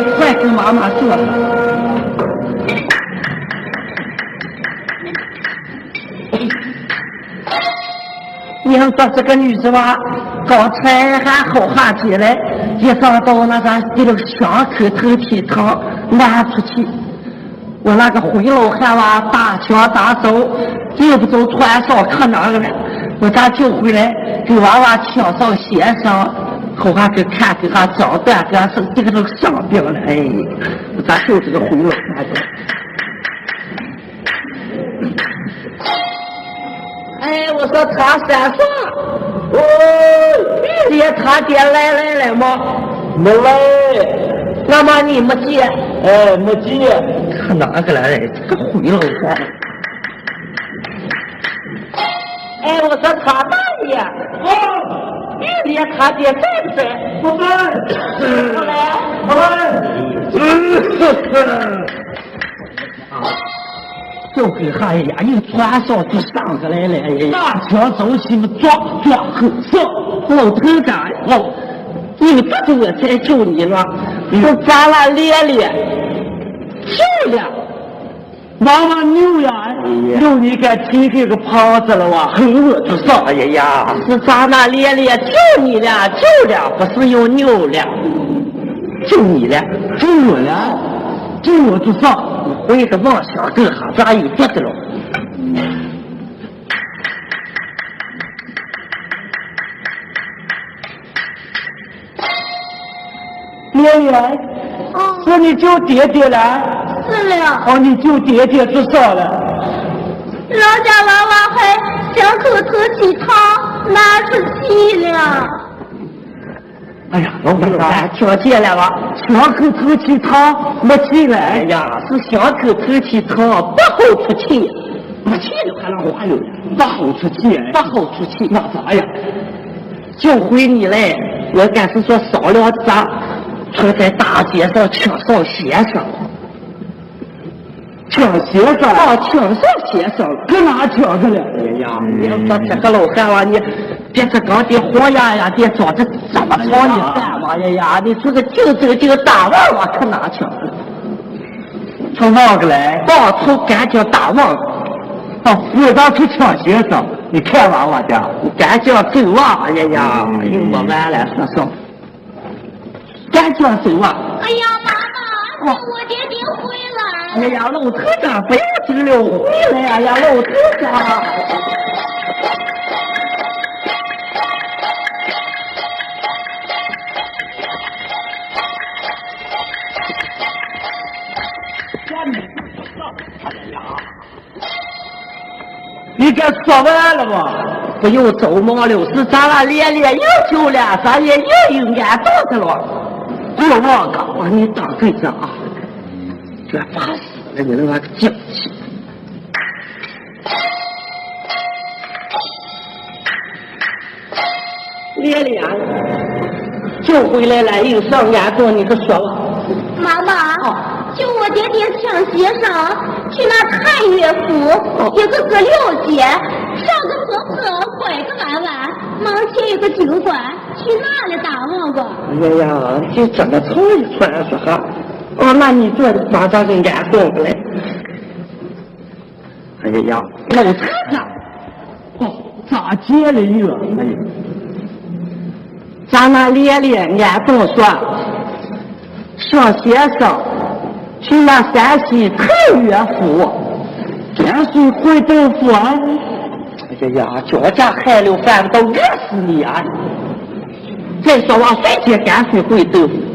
快跟妈妈说。你要说这个女子娃刚才还好哈起来，一上到那啥给了香口头体汤拿出去，我那个回老汉娃大枪大手，又不走船上看哪个了，我咋就回来给娃娃枪上鞋上，好哈给看给他长短给他是这个都伤病了，哎，我咋就这个回老汉的。哎，我说他山上，哦，爹他爹来吗？ 没来。 那么你没接？ 哎，没接。 看哪个来？这个回老汉。哎，我说他大爷，爹他爹在不在？ 不在。 不来。 不来。 就给哈呀，又船上就上个来了，大枪走起嘛，抓后上，老头干老，你们不我才救你了，我咱俩连连，救了， 妈妈牛呀，牛你该提这个胖子了哇， 很我就上哎呀，是咱俩连连救你了，救了，不是有牛了，救你了， 救我了，救我就上。 回个妄想这哈咋有别的了？ 连连，说你救爹爹了？ 是了。 哦，你救爹爹就上了。 老家娃娃还想口头起汤拿出去了。 哎呀，老板啊，听见了吧？ 香口头起汤没起来。 哎呀，是香口头起汤不好出气，没气的还能花溜， 不好出气， 不好出气。 那咋呀？ 就回你来，我敢是说少了啥，却在大街上抢上鞋上， 抢鞋上啊，抢上鞋上了， 搁哪抢去了？ 哎呀，你要说这个老汉娃，你别这刚的黄呀呀，别装这怎么装你干嘛呀？你说个就这个大王娃可哪抢？ 从哪个来？ 到处赶叫大王， 哦，我咋去抢鞋上？你看娃娃的， 赶叫走娃，哎呀，又没完了，说说，赶叫走娃。 哎呀，妈妈，我爹爹回来。 哎呀，老头子不要紧了，回来呀，老头子。 你该说完了吧？ 不用走忙了，是咱俩连连又救了，咱也又有安到的了。别忘了，我你当对着啊，这怕死了，你那个娇气。连连救回来了，又上安到你可说了。 妈妈，就我爹爹抢鞋上去那探岳府，有个葛六姐，上个婆婆，拐个弯弯，门前有个酒馆，去那里打望过。 哎呀，就这么凑一串说哈，哦，那你这马上跟俺送过来。哎呀，老头子， 哦，咋接了一个？哎呀， 咱那连连俺都说。上先生去那山西太岳府， 天水回豆腐啊！ 哎呀，脚下害了饭都饿死你啊！再说往谁家干脆回豆腐。